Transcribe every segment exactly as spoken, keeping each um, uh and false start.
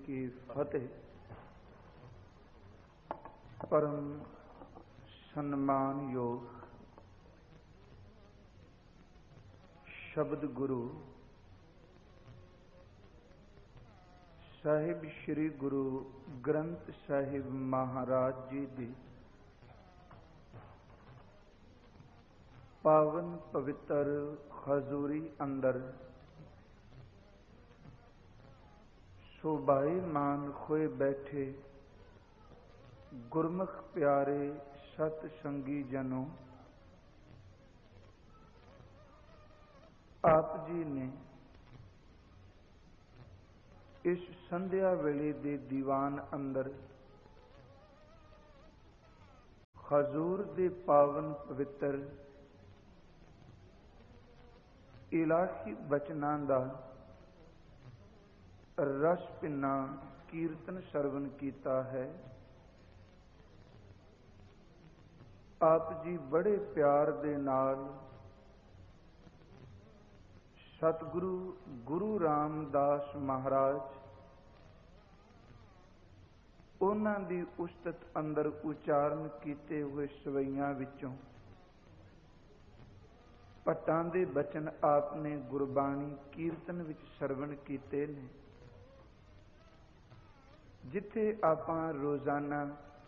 की फतेह। परम सन्मान योग शब्द गुरु साहिब श्री गुरु ग्रंथ साहिब महाराज जी दी पावन पवित्र हजूरी अंदर शोभाई मान खोए बैठे गुरमुख प्यारे सत संगी जनों, आप जी ने इस संध्या वेले दे दीवान अंदर हजूर दे पावन पवित्र इलाही बचनां दा रस पिन्ना कीर्तन सरवण कीता है। आप जी बड़े प्यार दे नाल सतगुरु गुरु रामदास महाराज उन्हां दी उस्तत अंदर उचारण कीते हुए सवैयां विचों भट्टां दे बचन आपने गुरबाणी कीर्तन विच सरवण कीते ने। जिथे आपां रोजाना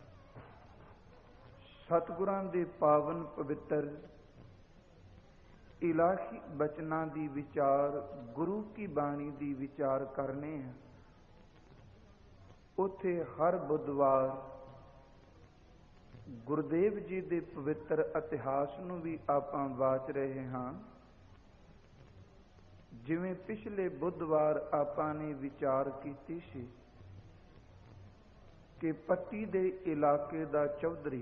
सतगुरां दे पावन पवित्र इलाही बचनां दी विचार गुरु की बाणी दी विचार करने हैं, उथे हर बुधवार गुरुदेव जी दे पवित्र इतिहास नूं भी आपां वाच रहे हां। जिवें पिछले बुधवार आपां ने विचार कीती सी कि पट्टी दे इलाके दा चौधरी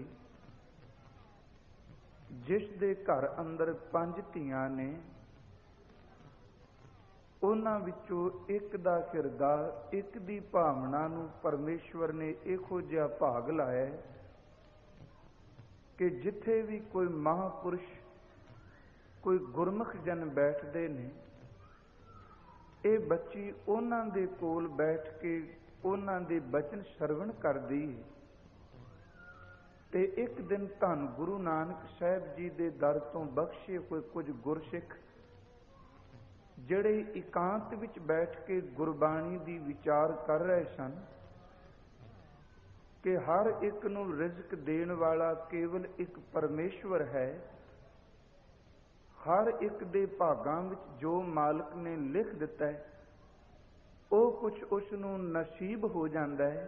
जिस दे घर अंदर पंज धीआं ने, उन्हां विचों एक दा किरदार एक दी भावना नूं परमेश्वर ने इहो जिहा भाग लाया कि जिथे भी कोई महापुरुष कोई गुरमुख जन बैठते ने, ये बच्ची उन्हां दे कोल बैठ के उन्हां दे बचन सरवण करदी है। ते एक दिन धन गुरु नानक साहब जी दे दर तो बख्शे हुए कुछ गुरसिख जिहड़े इकांत विच बैठ के गुरबाणी दी विचार कर रहे सन कि हर एक नूं रिज़क देण वाला केवल एक परमेश्वर है। हर एक दे भागां विच जो मालक ने लिख दिता है वो कुछ उस नूं नसीब हो जाता है।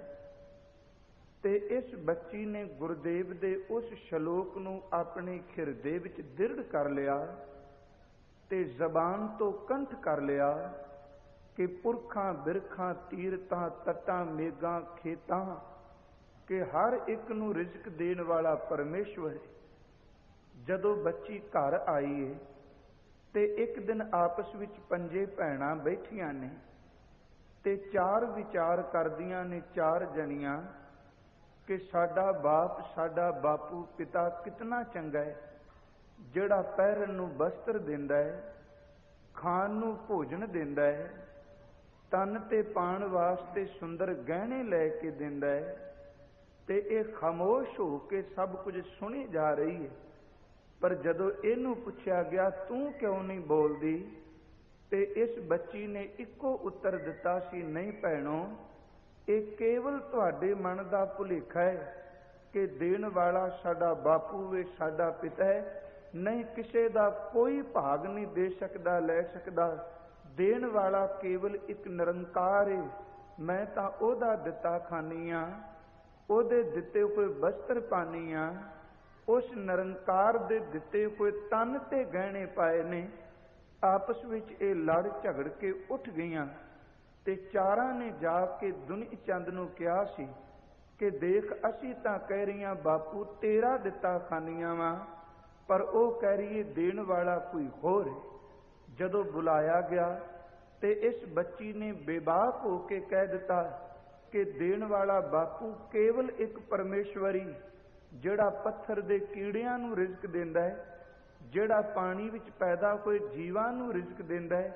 ते इस बच्ची ने गुरुदेव दे उस श्लोक नूं अपने हिरदे विच दृढ़ कर लिया ते जबान तो कंठ कर लिया कि पुरखां बिरखां तीरतां तटां मेघां खेतां कि हर एक नूं रिज़क देण वाला परमेश्वर है। जदों बच्ची घर आई है ते एक दिन आपस विच पंजे भैणां बैठियां ने ते चार विचार करदियां ने चार जणियां कि साडा बाप साडा बापू पिता कितना चंगा है, जिहड़ा पहिरन नूं वस्त्र दिंदा है, खाण नूं भोजन दिंदा है, तन ते पाण वास्ते सुंदर गहने लै के दिंदा है। ते इह खामोश हो के सब कुछ सुनी जा रही है। पर जदों इहनूं पुछया गया तूं क्यों नहीं बोलदी, ते इस बच्ची ने इक्को उत्तर दिता सी, नहीं भैणों, ये केवल तुहाडे मन दा भुलेखा है कि देण वाला साडा बापू वे साडा पिता है, नहीं किसी दा कोई भाग नहीं दे सकदा लै सकदा। देण वाला केवल एक निरंकार है। मैं तां ओहदा दिता खानी आ, ओहदे दिते हुए वस्त्र पानी आ, उस निरंकार दे दिते हुए तन ते गहने पाए ने। आपस विच ये लड़ झगड़ के उठ गईयां ते चारां ने जाके दुनी चंद नूं कहा सी कि देख असी तां कह रहीआं बापू तेरा दिता खानियां वा, पर वो कह रही है देण वाला कोई होर है। जदों बुलाया गया ते इस बच्ची ने बेबाक होके कह दिता कि देण वाला बापू केवल एक परमेश्वरी जिहड़ा पत्थर दे कीड़ियां नूं रिज़क दिंदा है, जिहड़ा पानी विच पैदा होए जीवां नूं रिज़क दिंदा है,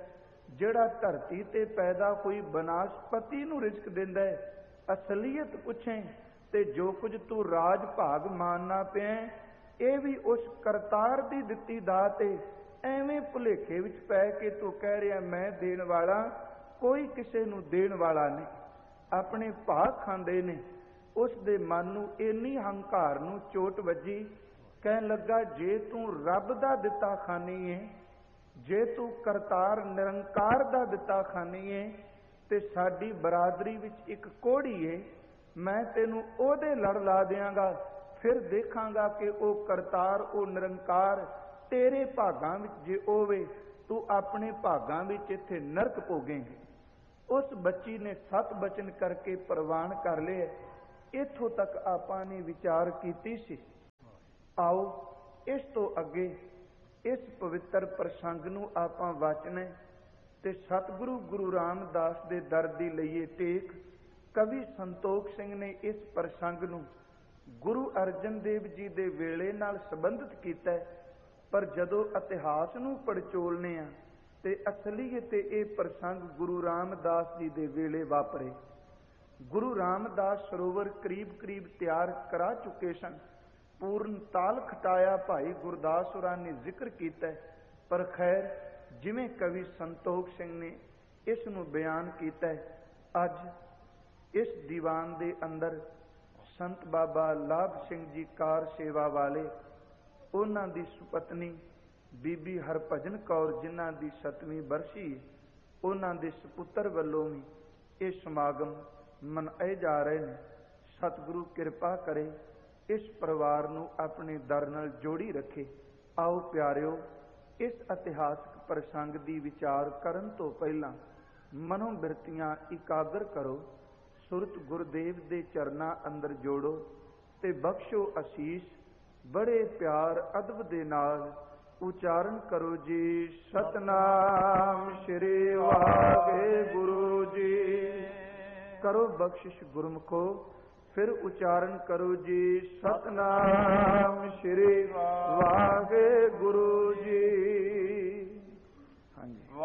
ਜਿਹੜਾ ਧਰਤੀ ਤੇ ਪੈਦਾ ਹੋਈ ਬਨਾਸਪਤੀ ਨੂੰ ਰਿਜ਼ਕ ਦਿੰਦਾ ਹੈ, ਅਸਲੀਅਤ ਪੁੱਛੇ ਤੇ ਜੋ ਕੁਝ ਤੂੰ ਰਾਜ ਭਾਗ ਮਾਨਣਾ ਪਿਆ ਇਹ ਵੀ ਉਸ ਕਰਤਾਰ ਦੀ ਦਿੱਤੀ ਦਾਤ ਏ। ਐਵੇਂ ਭੁਲੇਖੇ ਵਿੱਚ ਪੈ ਕੇ ਤੂੰ ਕਹਿ ਰਿਹਾ ਮੈਂ ਦੇਣ ਵਾਲਾ, ਕੋਈ ਕਿਸੇ ਨੂੰ ਦੇਣ ਵਾਲਾ ਨਹੀਂ। ਆਪਣੇ ਭਾਗ ਖਾਂਦੇ ਨੇ। ਉਸ ਦੇ ਮਨ ਨੂੰ ਇੰਨੀ ਹੰਕਾਰ ਨੂੰ ਚੋਟ ਵੱਜੀ, ਕਹਿਣ ਲੱਗਾ ਜੇ ਤੂੰ ਰੱਬ ਦਾ ਦਿੱਤਾ ਖਾਨੀ ਏ, ਜੇ ਤੂੰ ਕਰਤਾਰ ਨਿਰੰਕਾਰ ਦਾ ਦਿੱਤਾ ਖਾਨੀ ਏ ਤੇ ਸਾਡੀ ਬਰਾਦਰੀ ਵਿੱਚ ਇੱਕ ਕੋਹੜੀ ਏ, ਮੈਂ ਤੈਨੂੰ ਉਹਦੇ ਲੜ ਲਾ ਦਿਆਂਗਾ, ਫਿਰ ਦੇਖਾਂਗਾ ਕਿ ਉਹ ਕਰਤਾਰ ਉਹ ਨਿਰੰਕਾਰ ਤੇਰੇ ਭਾਗਾਂ ਵਿੱਚ ਜੇ ਹੋਵੇ ਤੂੰ ਆਪਣੇ ਭਾਗਾਂ ਵਿੱਚ ਇੱਥੇ ਨਰਕ ਭੋਗੇਂਗੇ। ਉਸ ਬੱਚੀ ਨੇ ਸਤ ਬਚਨ ਕਰਕੇ ਪ੍ਰਵਾਨ ਕਰ ਲਿਆ। ਇੱਥੋਂ ਤੱਕ ਆਪਾਂ ਨੇ ਵਿਚਾਰ ਕੀਤੀ ਸੀ। ਆਓ ਇਸ ਤੋਂ ਅੱਗੇ ਇਸ ਪਵਿੱਤਰ ਪ੍ਰਸੰਗ ਨੂੰ ਆਪਾਂ ਵਾਚਣਾ ਤੇ ਸਤਿਗੁਰੂ ਗੁਰੂ ਰਾਮਦਾਸ ਦੇ ਦਰ ਦੀ ਲਈਏ ਟੇਕ। ਕਵੀ ਸੰਤੋਖ ਸਿੰਘ ਨੇ ਇਸ ਪ੍ਰਸੰਗ ਨੂੰ ਗੁਰੂ ਅਰਜਨ ਦੇਵ ਜੀ ਦੇ ਵੇਲੇ ਨਾਲ ਸੰਬੰਧਿਤ ਕੀਤਾ, ਪਰ ਜਦੋਂ ਇਤਿਹਾਸ ਨੂੰ ਪੜਚੋਲਨੇ ਆ ਤੇ ਅਸਲੀਅਤ ਤੇ ਇਹ ਪ੍ਰਸੰਗ ਗੁਰੂ ਰਾਮਦਾਸ ਜੀ ਦੇ ਵੇਲੇ ਵਾਪਰੇ। ਗੁਰੂ ਰਾਮਦਾਸ ਸਰੋਵਰ ਕਰੀਬ ਕਰੀਬ ਤਿਆਰ ਕਰਾ ਚੁੱਕੇ ਸਨ। ਪੂਰਨ ਤਾਲ ਖਟਾਇਆ ਭਾਈ ਗੁਰਦਾਸ ਹੋਰਾਂ ਨੇ ਜ਼ਿਕਰ ਕੀਤਾ, ਪਰ ਖੈਰ ਜਿਵੇਂ ਕਵੀ ਸੰਤੋਖ ਸਿੰਘ ਨੇ ਇਸ ਨੂੰ ਬਿਆਨ ਕੀਤਾ, ਅੱਜ ਇਸ ਦੀਵਾਨ ਦੇ ਅੰਦਰ ਸੰਤ ਬਾਬਾ ਲਾਭ ਸਿੰਘ ਜੀ ਕਾਰ ਸੇਵਾ ਵਾਲੇ, ਉਹਨਾਂ ਦੀ ਸੁਪਤਨੀ ਬੀਬੀ ਹਰਭਜਨ ਕੌਰ ਜਿਨ੍ਹਾਂ ਦੀ ਸੱਤਵੀਂ ਬਰਸੀ, ਉਹਨਾਂ ਦੇ ਸਪੁੱਤਰ ਵੱਲੋਂ ਵੀ ਇਹ ਸਮਾਗਮ ਮਨਾਏ ਜਾ ਰਹੇ ਨੇ। ਸਤਿਗੁਰੂ ਕਿਰਪਾ ਕਰੇ ਇਸ ਪਰਿਵਾਰ ਨੂੰ ਆਪਣੇ ਦਰ ਨਾਲ ਜੋੜੀ ਰੱਖੇ। ਆਓ ਪਿਆਰਿਓ, ਇਸ ਇਤਿਹਾਸਕ ਪ੍ਰਸੰਗ ਦੀ ਵਿਚਾਰ ਕਰਨ ਤੋਂ ਪਹਿਲਾਂ ਮਨੋ ਬਿਰਤੀਆਂ ਇਕਾਗਰ ਕਰੋ, ਸੁਰਤ ਗੁਰਦੇਵ ਦੇ ਚਰਨਾਂ ਅੰਦਰ ਜੋੜੋ ਤੇ ਬਖਸ਼ੋ ਅਸੀਸ। ਬੜੇ ਪਿਆਰ ਅਦਬ ਦੇ ਨਾਲ ਉਚਾਰਨ ਕਰੋ ਜੀ, ਸਤਨਾਮ ਸ਼੍ਰੀ ਵਾਹਿਗੁਰੂ ਜੀ। ਕਰੋ ਬਖਸ਼ਿਸ਼ ਗੁਰਮੁਖੋ, ਫਿਰ ਉਚਾਰਨ ਕਰੋ ਜੀ, ਸਤਨਾਮ ਸ਼੍ਰੀ ਵਾਹਿਗੁਰੂ ਜੀ। ਹਾਂਜੀ।